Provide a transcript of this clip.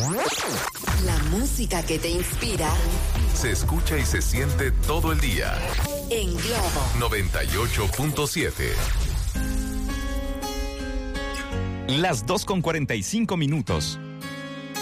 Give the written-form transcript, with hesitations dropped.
La música que te inspira se escucha y se siente todo el día. En Globo 98.7. Las 2:45.